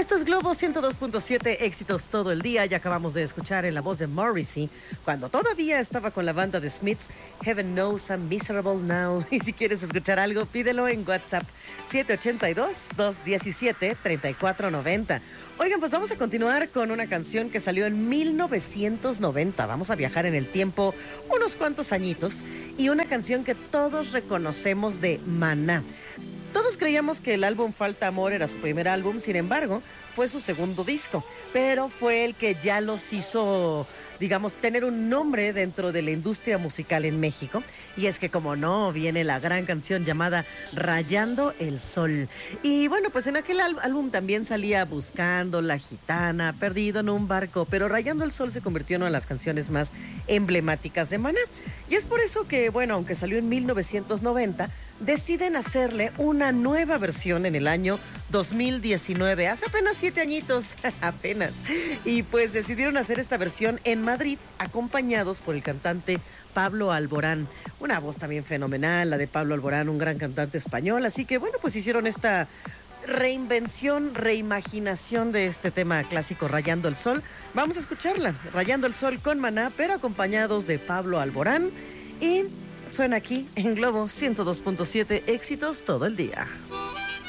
Esto es Globo 102.7, éxitos todo el día. Ya acabamos de escuchar en la voz de Morrissey, cuando todavía estaba con la banda de Smiths, Heaven Knows I'm Miserable Now. Y si quieres escuchar algo, pídelo en WhatsApp 782-217-3490. Oigan, pues vamos a continuar con una canción que salió en 1990. Vamos a viajar en el tiempo unos cuantos añitos. Y una canción que todos reconocemos de Maná. Todos creíamos que el álbum Falta Amor era su primer álbum, sin embargo, fue su segundo disco, pero fue el que ya los hizo, digamos, tener un nombre dentro de la industria musical en México. Y es que, como no, viene la gran canción llamada Rayando el Sol. Y bueno, pues en aquel álbum también salía Buscando, La Gitana, Perdido en un Barco, pero Rayando el Sol se convirtió en una de las canciones más emblemáticas de Maná. Y es por eso que, bueno, aunque salió en 1990, deciden hacerle una nueva versión en el año 2019, hace apenas 7 añitos, apenas. Y pues decidieron hacer esta versión en Madrid, acompañados por el cantante Pablo Alborán. Una voz también fenomenal, la de Pablo Alborán, un gran cantante español. Así que bueno, pues hicieron esta reinvención, reimaginación de este tema clásico Rayando el Sol. Vamos a escucharla, Rayando el Sol con Maná, pero acompañados de Pablo Alborán. Y suena aquí en Globo 102.7, éxitos todo el día.